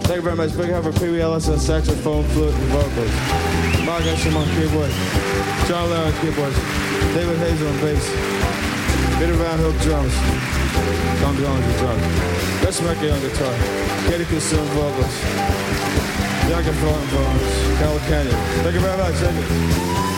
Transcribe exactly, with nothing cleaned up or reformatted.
Thank you very much. Big help for Pee Wee Ellis on saxophone, flute, and vocals. Mark Esham on keyboard. John Lair on keyboards. David Hazel on bass. Peter Van Hook drums. Tom Jones on drums. Chris Murphy on guitar. Katie Cusson on vocals. Bianca Thornton on vocals. Carol Canyon. Thank you very much. Thank you.